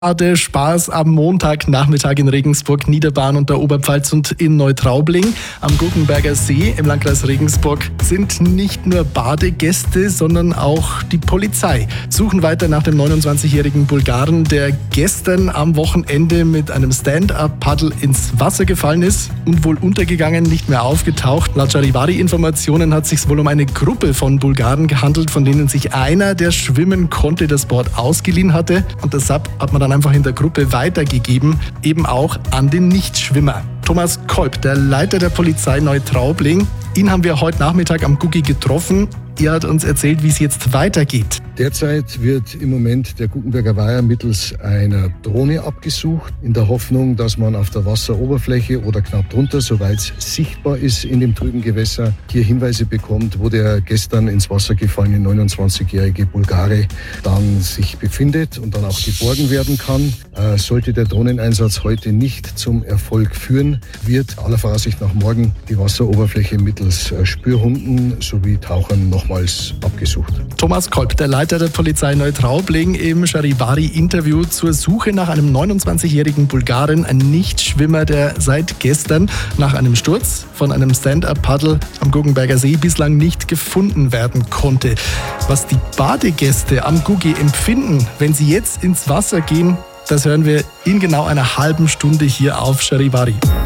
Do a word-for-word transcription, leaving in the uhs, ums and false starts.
Hatte Spaß am Montagnachmittag in Regensburg, Niederbarn und der Oberpfalz und in Neutraubling. Am Guggenberger See im Landkreis Regensburg sind nicht nur Badegäste, sondern auch die Polizei. Suchen weiter nach dem neunundzwanzigjährigen Bulgaren, der gestern am Wochenende mit einem Stand-up-Paddel ins Wasser gefallen ist und wohl untergegangen, nicht mehr aufgetaucht. Laut Charivari-Informationen hat es sich wohl um eine Gruppe von Bulgaren gehandelt, von denen sich einer, der schwimmen konnte, das Board ausgeliehen hatte. Und das hat man dann einfach in der Gruppe weitergegeben, eben auch an den Nichtschwimmer. Thomas Kolb, der Leiter der Polizei Neutraubling, ihn haben wir heute Nachmittag am Guggi getroffen. Er hat uns erzählt, wie es jetzt weitergeht. Derzeit wird im Moment der Guggenberger Weiher mittels einer Drohne abgesucht, in der Hoffnung, dass man auf der Wasseroberfläche oder knapp drunter, soweit es sichtbar ist in dem trüben Gewässer, hier Hinweise bekommt, wo der gestern ins Wasser gefallene neunundzwanzigjährige Bulgare dann sich befindet und dann auch geborgen werden kann. Äh, sollte der Drohneneinsatz heute nicht zum Erfolg führen, wird aller Voraussicht nach morgen die Wasseroberfläche mittels äh, Spürhunden sowie Tauchern nochmals abgesucht. Thomas Kolb, der Leiter der Polizei Neutraubling, im Charivari-Interview zur Suche nach einem neunundzwanzigjährigen Bulgaren, ein Nichtschwimmer, der seit gestern nach einem Sturz von einem Stand-up-Paddel am Guggenberger See bislang nicht gefunden werden konnte. Was die Badegäste am Guggi empfinden, wenn sie jetzt ins Wasser gehen, das hören wir in genau einer halben Stunde hier auf Charivari.